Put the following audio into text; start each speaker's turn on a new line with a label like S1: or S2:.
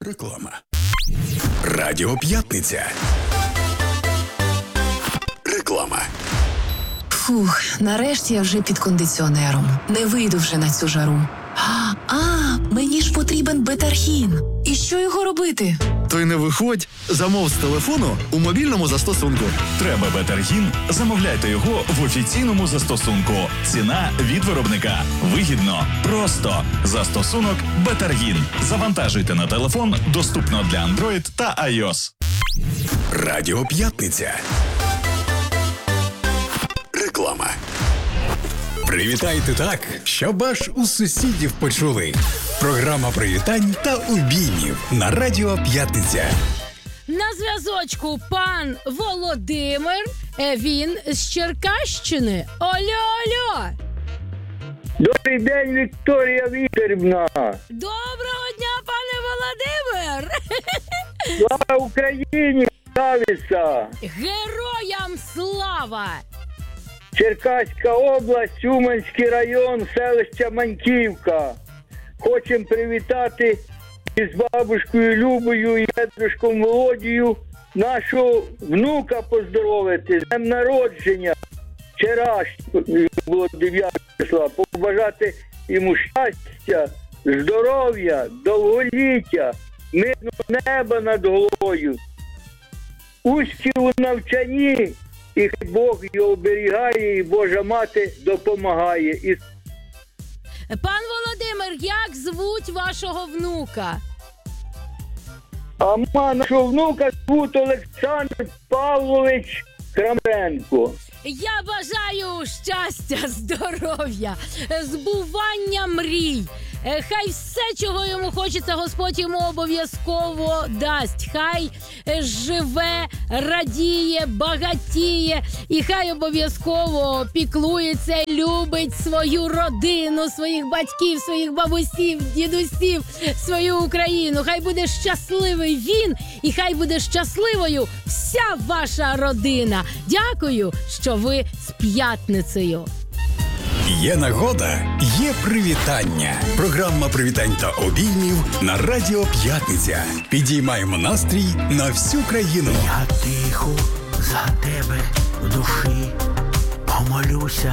S1: Реклама. Радіо П'ятниця. Реклама.
S2: Фух, нарешті я вже під кондиціонером. Не вийду вже на цю жару. Мені ж потрібен бетаргін. І що його робити?
S3: То й не виходь. Замов з телефону у мобільному застосунку.
S4: Треба бетаргін? Замовляйте його в офіційному застосунку. Ціна від виробника. Вигідно. Просто. Застосунок Бетаргін. Завантажуйте на телефон. Доступно для Android та iOS.
S1: Радіо П'ятниця. Реклама. Привітайте так, щоб аж у сусідів почули. Програма привітань та обіймів на Радіо П'ятниця.
S5: На зв'язочку пан Володимир, він з Черкащини. Алло.
S6: Добрий день, Вікторія Вікторівна.
S5: Доброго дня, пане Володимир.
S6: Слава Україні, славіться.
S5: Героям слава.
S6: Черкаська область, Уманський район, селище Маньківка. Хочемо привітати із бабушкою Любою і дедушком Володією нашого внука поздоровити з днем народження. Вчора було 9 числа. Побажати йому щастя, здоров'я, довголіття, мирного неба над головою, успіхів у навчанні, і хай Бог його оберігає, і Божа Мати допомагає.
S5: Пан Володимир, як звуть вашого внука?
S6: А нашого внука звуть Олександр Павлович Крамренко.
S5: Я бажаю щастя, здоров'я, збування мрій. Хай все, чого йому хочеться, Господь йому обов'язково дасть. Хай живе, радіє, багатіє. І хай обов'язково піклується, любить свою родину, своїх батьків, своїх бабусів, дідусів, свою Україну. Хай буде щасливий він, і хай буде щасливою вся ваша родина. Дякую, що ви з п'ятницею.
S1: Є нагода, є привітання. Програма привітань та обіймів на Радіо П'ятниця. Підіймаємо настрій на всю країну.
S7: Я тихо за тебе в душі помолюся